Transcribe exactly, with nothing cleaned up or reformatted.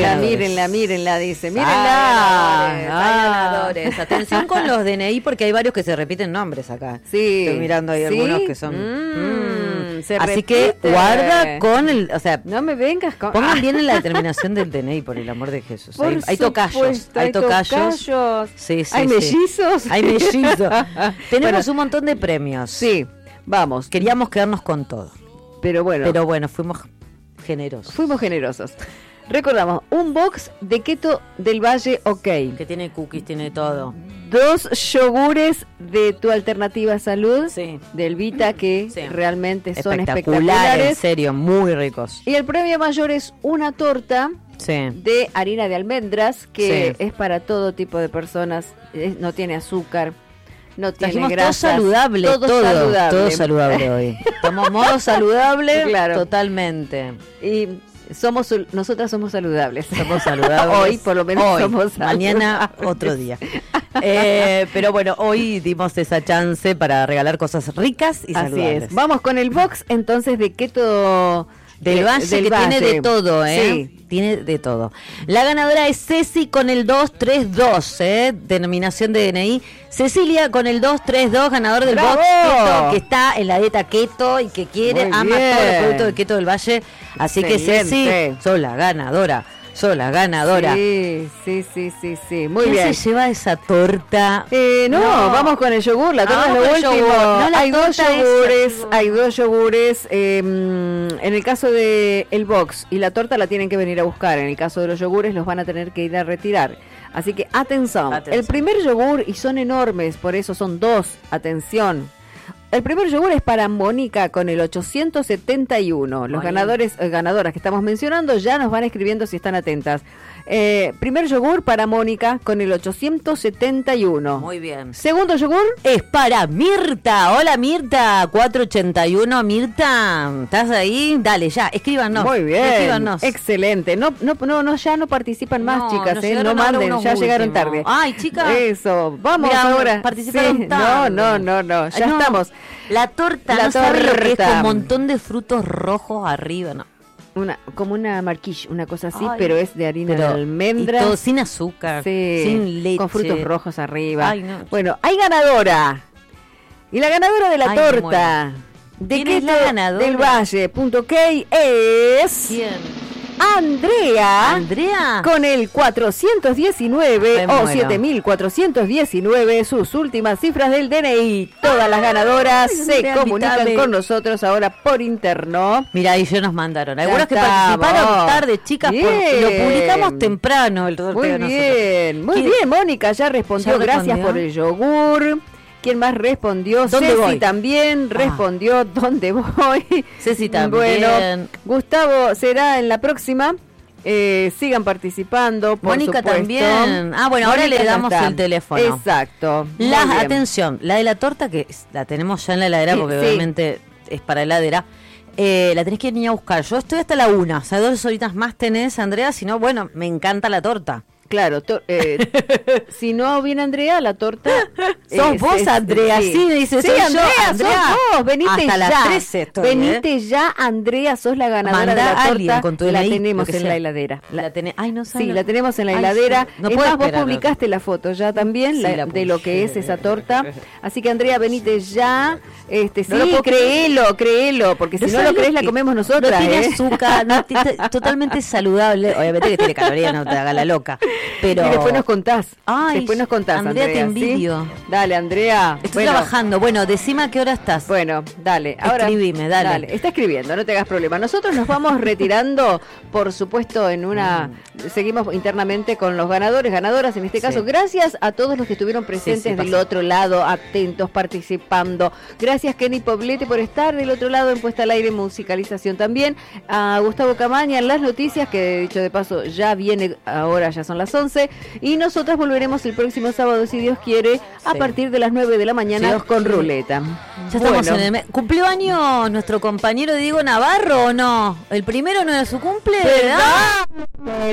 ganadores. mírenla, mírenla, dice. Mírenla. Ganadores, Ah. hay ganadores. Atención con los D N I porque hay varios que se repiten nombres acá. Sí. Estoy mirando ahí ¿Sí? algunos que son. Mm, mm. se Así repite. que guarda con el, o sea, No me vengas con... pongan Ah. bien en la determinación del D N I, por el amor de Jesús. Por Hay, hay tocayos, supuesto, hay tocayos. tocayos. Sí, sí, Hay sí. mellizos. Hay mellizos. Tenemos Bueno, un montón de premios. Sí, vamos. Queríamos quedarnos con todo. Pero bueno, Pero bueno, fuimos generosos. fuimos generosos. Recordamos, un box de Keto del Valle OK. Que tiene cookies, tiene todo. Dos yogures de tu alternativa salud. Sí. Del Vita, que Sí. realmente son Espectacular, espectaculares. en serio, muy ricos. Y el premio mayor es una torta Sí. de harina de almendras, que Sí. es para todo tipo de personas. Es- no tiene azúcar, no tiene Trajimos todo grasas. saludable, todo, todo, saludable. todo saludable hoy. Estamos modo saludable, Claro. totalmente. Y somos sul- nosotras somos saludables. Somos saludables. Hoy, por lo menos, Hoy, somos mañana saludables. otro día. Eh, pero bueno, hoy dimos esa chance para regalar cosas ricas y Así saludables. es. Vamos con el box entonces de Keto Del de- Valle, del que Valle. tiene de todo, ¿eh? Sí. Tiene de todo. La ganadora es Ceci con el dos tres dos, ¿eh? Denominación de D N I. Cecilia con el dos tres dos, ganador del ¡Bravo! box Keto, que está en la dieta Keto y que quiere, Muy ama bien. todos los productos de Keto del Valle. Así que Excelente. Ceci, sos la ganadora. Sos la ganadora. Sí, sí, sí, sí, sí. Muy ¿Quién bien. se lleva esa torta? Eh, no, No. vamos con el yogur, la torta Ah, es vamos lo con el último. yogur. No, la hay dos torta esa, yogures, chico. hay dos yogures. eh, en el caso de el box y la torta la tienen que venir a buscar. En el caso de los yogures los van a tener que ir a retirar. Así que atención. Atención. El primer yogur, y son enormes, por eso son dos. Atención. El primer yogur es para Mónica con el ochocientos setenta y uno. Los Ay. ganadores, eh, ganadoras que estamos mencionando ya nos van escribiendo si están atentas. Eh, primer yogur para Mónica con el ochocientos setenta y uno. Muy bien. Segundo yogur, Es para Mirta. Hola Mirta, cuatrocientos ochenta y uno. Mirta, ¿estás ahí? Dale, ya, escríbanos. muy bien, Escríbanos. excelente. No, no, no, no, ya no participan más, No, chicas, nos eh, llegaron no ahora manden, unos ya llegaron últimos. tarde. Ay, chicas. Eso, vamos Mirá, ahora. participaron Sí, tarde. No, no, no, no, ya Ay, no. estamos. La torta, La no sabe lo que es, torta. con un montón de frutos rojos arriba, ¿no? Una, como una marquilla, una cosa así, Ay, pero es de harina Pero- de almendras. y todo sin azúcar, Sí, sin leche. con frutos rojos arriba. Ay, no. Bueno, hay ganadora. Y la ganadora de la Ay, me torta de ¿Quién es la Keto ganadora? del Valle punto key es ¿Quién? Andrea. ¿Andrea? Con el cuatrocientos diecinueve Me o muero. siete mil cuatrocientos diecinueve, sus últimas cifras del D N I. Todas las ganadoras Ay, se Andrea, comunican invítame. con nosotros ahora por interno. Mira, ahí yo nos mandaron. Algunos que estamos. participaron tarde, chicas, por- Bien. lo publicamos temprano el Muy sorteo nosotros. bien, muy ¿Quién- bien, Mónica ya respondió, ¿Ya gracias respondió? por el yogur. ¿Quién más respondió? ¿Dónde Ceci voy? también Ah. respondió, ¿dónde voy? Ceci también. Bueno, Gustavo será en la próxima. Eh, sigan participando, por Mónica supuesto. también. Ah, bueno, ahora Mónica le ya damos está. el teléfono. Exacto. Muy La, bien. atención, la de la torta, que es- la tenemos ya en la heladera, Sí, porque sí. obviamente es para heladera. Eh, la tenés que venir a buscar. Yo estoy hasta la una, o sea, dos horitas más tenés, Andrea, si no, bueno, me encanta la torta. Claro, to- eh, si no viene Andrea, la torta. Sos es- vos, es- Andrea, sí, me dice, sí, soy yo, Andrea, Andrea. sos vos, venite Hasta ya. las trece estoy, venite ya, Andrea, sos la ganadora Mandá de la a torta. alguien con tu la D N I, tenemos lo que en sea. la heladera. La tenés, ay, no sé. Sí, la tenemos en la Ay, heladera. sí. No es puedo más, vos esperar. publicaste la foto ya también Sí, la- la de lo que puse. es esa torta. Así que, Andrea, venite ya. Este, No lo sí, puedo créelo, créelo, porque si no sabés lo crees, la que comemos nosotras. No tiene ¿eh? azúcar, no, t- t- totalmente saludable. Obviamente que tiene calorías, no te haga la loca. Pero Y después nos contás. Ay, después nos contás, Andrea, Andrea. te ¿sí? envidio. Dale, Andrea. Estoy Bueno, trabajando. Bueno, decime a qué hora estás. Bueno, dale. Ahora, Escribime, dale. Está escribiendo, no te hagas problema. Nosotros nos vamos retirando, por supuesto, en una... Seguimos internamente con los ganadores, ganadoras, en este caso. Sí. Gracias a todos los que estuvieron presentes Sí, sí, del pasa. otro lado, atentos, participando. Gracias, Kenny Poblete, por estar del otro lado en Puesta al Aire, musicalización también. A Gustavo Camaña en las noticias, que dicho de paso ya viene, ahora ya son las once. Y nosotras volveremos el próximo sábado, si Dios quiere, a Sí. partir de las nueve de la mañana Dios con quiere. ruleta. Ya estamos Bueno. en el mes. ¿Cumplió año nuestro compañero Diego Navarro o no? ¿El primero no era su cumple? ¿Verdad? Ah,